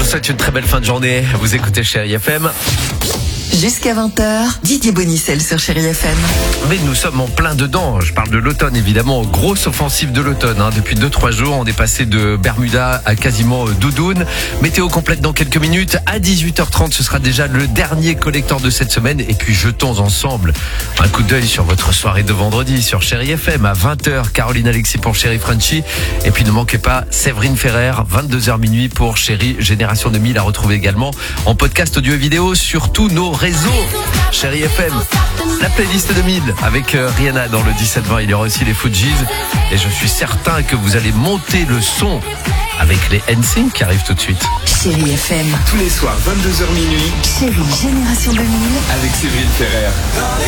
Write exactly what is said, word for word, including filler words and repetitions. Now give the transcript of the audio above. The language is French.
souhaite une très belle fin de journée. Vous écoutez Chérie F M. Jusqu'à vingt heures, Didier Bonicel sur Chérie F M. Mais nous sommes en plein dedans. Je parle de l'automne, évidemment. Grosse offensive de l'automne. Hein. Depuis deux trois jours, on est passé de Bermuda à quasiment doudoune. Météo complète dans quelques minutes. À dix-huit heures trente, ce sera déjà le dernier collector de cette semaine. Et puis, jetons ensemble un coup d'œil sur votre soirée de vendredi sur Chérie F M. À vingt heures, Caroline Alexis pour Chérie Frenchy. Et puis, ne manquez pas Séverine Ferrer, vingt-deux heures minuit pour Chérie Génération deux mille, à retrouver également en podcast audio et vidéo sur tous nos réseaux. Chérie F M, la playlist deux mille avec Rihanna dans le dix-sept vingt. Il y aura aussi les Fujis. Et je suis certain que vous allez monter le son avec les N Sync qui arrivent tout de suite. Chérie F M. Tous les soirs, vingt-deux heures minuit. Chérie Génération deux mille. Avec Séverine Ferrer.